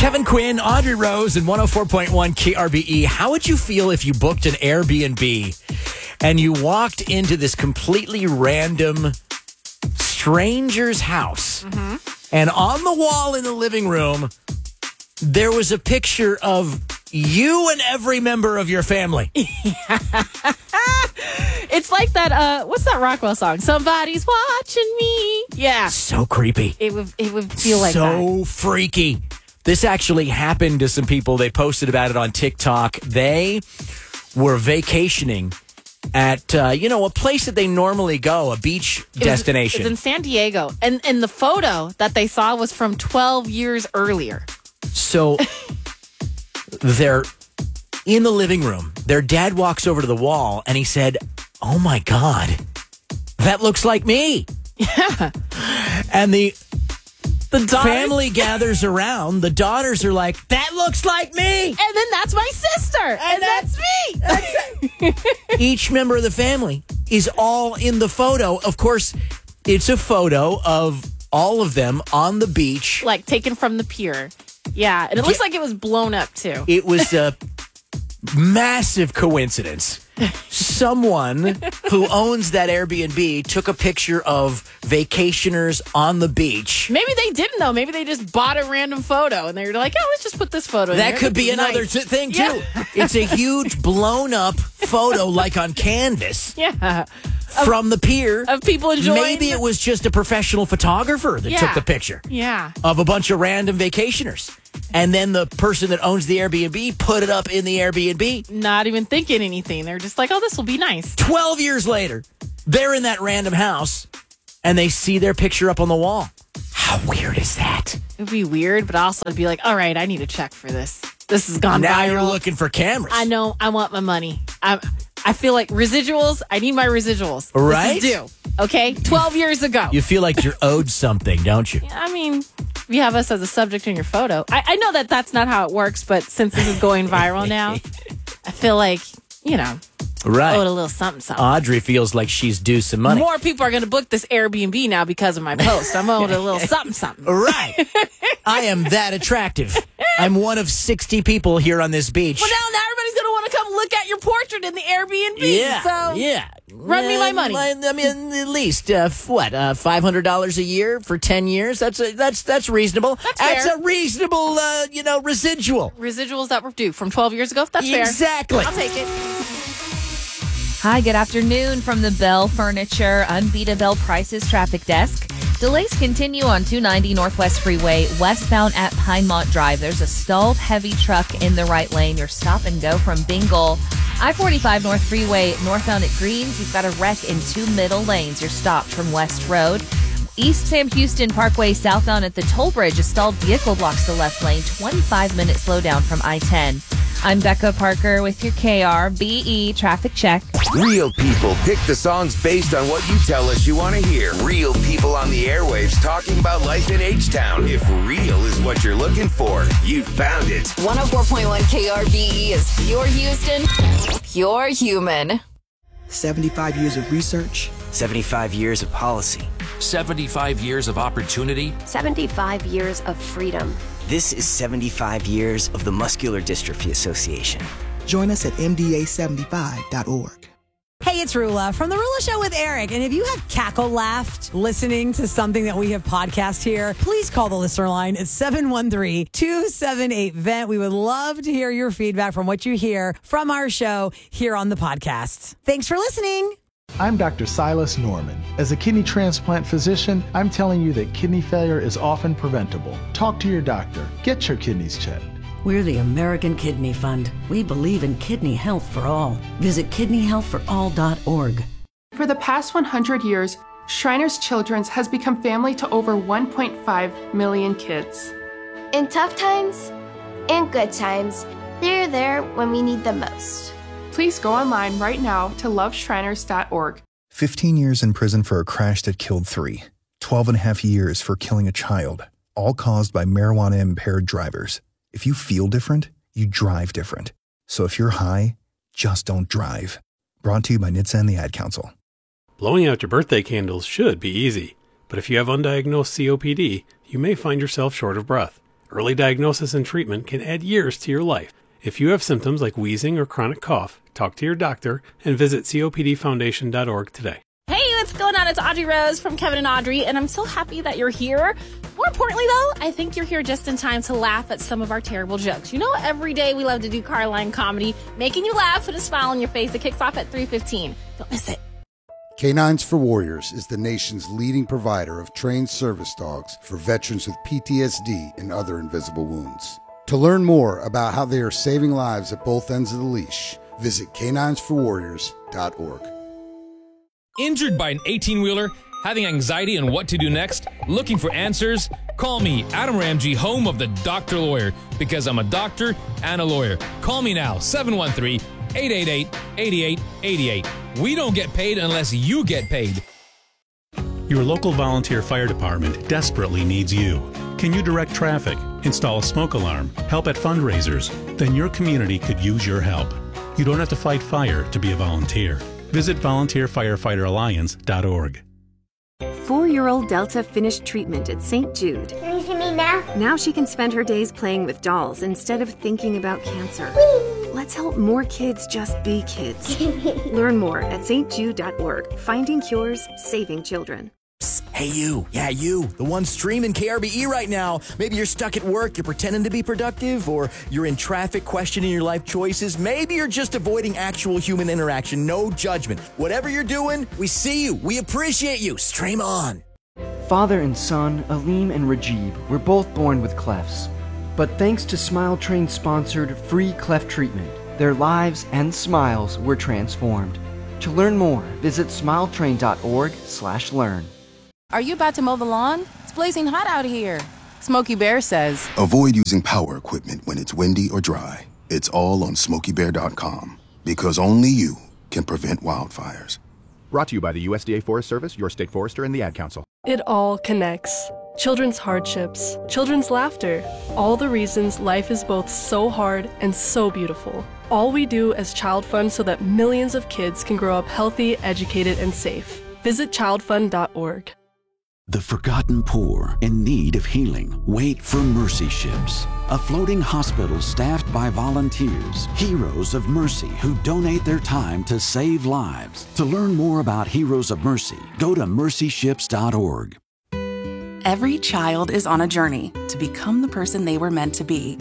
Kevin Quinn, Audrey Rose, and 104.1 KRBE. How would you feel if you booked an Airbnb and you walked into this completely random stranger's house, and on the wall in the living room, there was a picture of you and every member of your family? It's like that, what's that Rockwell song? Somebody's watching me. Yeah. So creepy. It would feel like that. So freaky. This actually happened to some people. They posted about it on TikTok. They were vacationing at, a place that they normally go, a beach destination. It's in San Diego. And the photo that they saw was from 12 years earlier. So they're in the living room. Their dad walks over to the wall and he said, "Oh my God, that looks like me." Yeah. And the daughters, family gathers around. The daughters are like, "That looks like me." And then that's my sister. And that's me. Each member of the family is all in the photo. Of course, it's a photo of all of them on the beach. Like taken from the pier. Yeah. And it looks like it was blown up too. It was a massive coincidence. Someone who owns that Airbnb took a picture of vacationers on the beach. Maybe they didn't, though. Maybe they just bought a random photo and they were like, "Oh, let's just put this photo in That here. could be another nice." thing, too. Yeah. It's a huge blown up photo, like on canvas. Yeah. From the pier. Of people enjoying. Maybe it was just a professional photographer that took the picture. Yeah. Of a bunch of random vacationers. And then the person that owns the Airbnb put it up in the Airbnb. Not even thinking anything. They're just like, "Oh, this will be nice." 12 years later, they're in that random house and they see their picture up on the wall. How weird is that? It would be weird, but also I'd be like, "All right, I need to check for this. This has gone Now viral. you're looking for cameras. I know. I want my money. I feel like residuals. I need my residuals. Right? This is due. Okay? 12 years ago. You feel like you're owed something, don't you? I mean, you have us as a subject in your photo. I know that that's not how it works, but since this is going viral now, I feel like, Right. owed a little something, something. Audrey feels like she's due some money. More people are going to book this Airbnb now because of my post. I'm owed a little something, something. Right. I am that attractive. I'm one of 60 people here on this beach. Well, now everybody's going to want to come look at your portrait in the Airbnb. Yeah. So yeah. Run me my money. I mean, at least $500 a year for 10 years. That's reasonable. That's That's fair. a reasonable, residual. Residuals that were due from 12 years ago. That's fair. Exactly. I'll take it. Hi, good afternoon from the Bell Furniture Unbeatable Prices Traffic Desk. Delays continue on 290 Northwest Freeway, westbound at Pinemont Drive. There's a stalled heavy truck in the right lane. Your stop and go from Bingle. I-45 North Freeway, northbound at Greens. You've got a wreck in two middle lanes. You're stopped from West Road. East Sam Houston Parkway, southbound at the toll bridge. A stalled vehicle blocks the left lane. 25-minute slowdown from I-10. I'm Becca Parker with your KRBE traffic check. Real people pick the songs based on what you tell us you want to hear. Real people on the airwaves talking about life in H-Town. If real is what you're looking for, you found it. 104.1 KRBE is pure Houston, pure human. 75 years of research. 75 years of policy. 75 years of opportunity. 75 years of freedom. This is 75 years of the Muscular Dystrophy Association. Join us at mda75.org. Hey, it's Rula from The Rula Show with Eric. And if you have cackle laughed listening to something that we have podcast here, please call the listener line at 713-278-VENT. We would love to hear your feedback from what you hear from our show here on the podcast. Thanks for listening. I'm Dr. Silas Norman. As a kidney transplant physician, I'm telling you that kidney failure is often preventable. Talk to your doctor. Get your kidneys checked. We're the American Kidney Fund. We believe in kidney health for all. Visit kidneyhealthforall.org. For the past 100 years, Shriners Children's has become family to over 1.5 million kids. In tough times and good times, they're there when we need them most. Please go online right now to loveshriners.org. 15 years in prison for a crash that killed 3. 12 and a half years for killing a child, all caused by marijuana-impaired drivers. If you feel different, you drive different. So if you're high, just don't drive. Brought to you by NHTSA and the Ad Council. Blowing out your birthday candles should be easy, but if you have undiagnosed COPD, you may find yourself short of breath. Early diagnosis and treatment can add years to your life. If you have symptoms like wheezing or chronic cough, talk to your doctor and visit copdfoundation.org today. Hey, what's going on? It's Audrey Rose from Kevin and Audrey, and I'm so happy that you're here. More importantly, though, I think you're here just in time to laugh at some of our terrible jokes. You know, every day we love to do Carline comedy, making you laugh with a smile on your face. It kicks off at 3:15. Don't miss it. Canines for Warriors is the nation's leading provider of trained service dogs for veterans with PTSD and other invisible wounds. To learn more about how they are saving lives at both ends of the leash, visit caninesforwarriors.org. Injured by an 18-wheeler? Having anxiety on what to do next? Looking for answers? Call me, Adam Ramsey, home of the Doctor Lawyer, because I'm a doctor and a lawyer. Call me now, 713-888-8888. We don't get paid unless you get paid. Your local volunteer fire department desperately needs you. Can you direct traffic, install a smoke alarm, help at fundraisers? Then your community could use your help. You don't have to fight fire to be a volunteer. Visit volunteerfirefighteralliance.org. 4-year-old Delta finished treatment at St. Jude. Can you see me now? Now she can spend her days playing with dolls instead of thinking about cancer. Let's help more kids just be kids. Learn more at stjude.org. Finding cures, saving children. Hey, you. Yeah, you. The one streaming KRBE right now. Maybe you're stuck at work, you're pretending to be productive, or you're in traffic questioning your life choices. Maybe you're just avoiding actual human interaction. No judgment. Whatever you're doing, we see you. We appreciate you. Stream on. Father and son, Aleem and Rajib, were both born with clefts. But thanks to Smile Train-sponsored free cleft treatment, their lives and smiles were transformed. To learn more, visit smiletrain.org/learn. Are you about to mow the lawn? It's blazing hot out here. Smokey Bear says, avoid using power equipment when it's windy or dry. It's all on SmokeyBear.com, because only you can prevent wildfires. Brought to you by the USDA Forest Service, your state forester, and the Ad Council. It all connects. Children's hardships, children's laughter, all the reasons life is both so hard and so beautiful. All we do as Child Fund so that millions of kids can grow up healthy, educated, and safe. Visit childfund.org. The forgotten poor in need of healing wait for Mercy Ships, a floating hospital staffed by volunteers, heroes of mercy who donate their time to save lives. To learn more about Heroes of Mercy, go to mercyships.org. Every child is on a journey to become the person they were meant to be.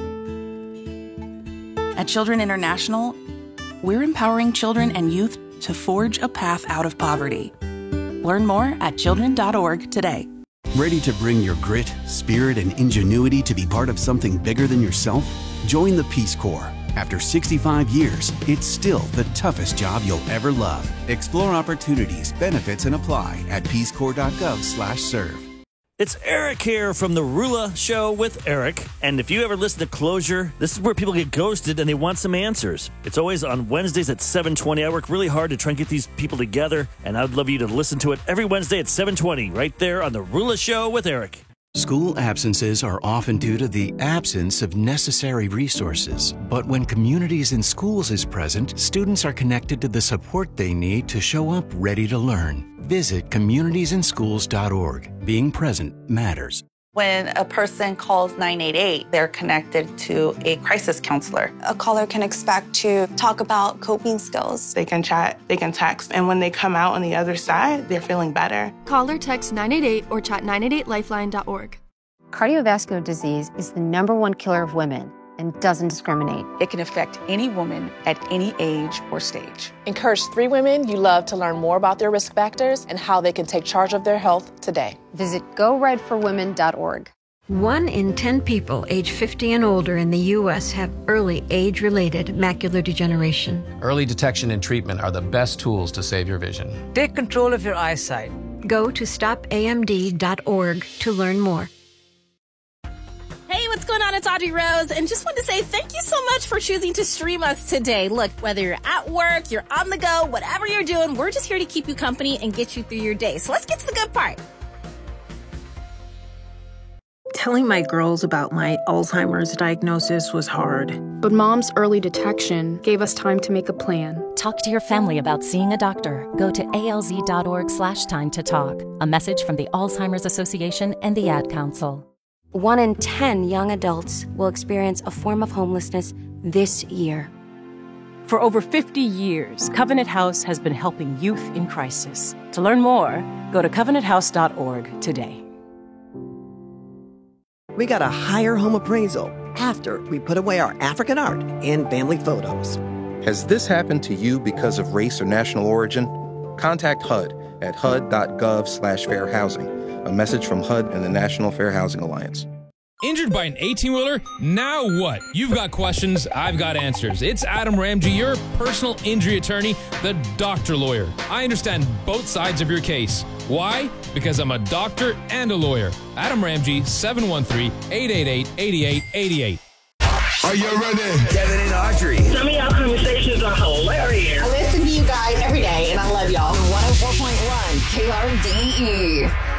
At Children International, we're empowering children and youth to forge a path out of poverty. Learn more at children.org today. Ready to bring your grit, spirit, and ingenuity to be part of something bigger than yourself? Join the Peace Corps. After 65 years, it's still the toughest job you'll ever love. Explore opportunities, benefits, and apply at peacecorps.gov/serve. It's Eric here from the Rula Show with Eric. And if you ever listen to Closure, this is where people get ghosted and they want some answers. It's always on Wednesdays at 7:20. I work really hard to try and get these people together, and I'd love you to listen to it every Wednesday at 7:20, right there on the Rula Show with Eric. School absences are often due to the absence of necessary resources. But when Communities in Schools is present, students are connected to the support they need to show up ready to learn. Visit communitiesinschools.org. Being present matters. When a person calls 988, they're connected to a crisis counselor. A caller can expect to talk about coping skills. They can chat, they can text, and when they come out on the other side, they're feeling better. Call or text 988 or chat 988lifeline.org. Cardiovascular disease is the #1 killer of women and doesn't discriminate. It can affect any woman at any age or stage. Encourage 3 women you love to learn more about their risk factors and how they can take charge of their health today. Visit GoRideForWomen.org. 1 in 10 people age 50 and older in the U.S. have early age-related macular degeneration. Early detection and treatment are the best tools to save your vision. Take control of your eyesight. Go to stopamd.org to learn more. Hey, what's going on? It's Audrey Rose, and just wanted to say thank you so much for choosing to stream us today. Look, whether you're at work, you're on the go, whatever you're doing, we're just here to keep you company and get you through your day. So let's get to the good part. Telling my girls about my Alzheimer's diagnosis was hard. But Mom's early detection gave us time to make a plan. Talk to your family about seeing a doctor. Go to alz.org/time to talk. A message from the Alzheimer's Association and the Ad Council. 1 in 10 young adults will experience a form of homelessness this year. For over 50 years, Covenant House has been helping youth in crisis. To learn more, go to covenanthouse.org today. We got a higher home appraisal after we put away our African art and family photos. Has this happened to you because of race or national origin? Contact HUD at hud.gov/fair housing. A message from HUD and the National Fair Housing Alliance. Injured by an 18-wheeler? Now what? You've got questions, I've got answers. It's Adam Ramsey, your personal injury attorney, the doctor lawyer. I understand both sides of your case. Why? Because I'm a doctor and a lawyer. Adam Ramsey, 713-888-8888. Are you ready? Kevin and Audrey. Some of y'all conversations are hilarious. I listen to you guys every day, and I love y'all. 104.1 KRDE.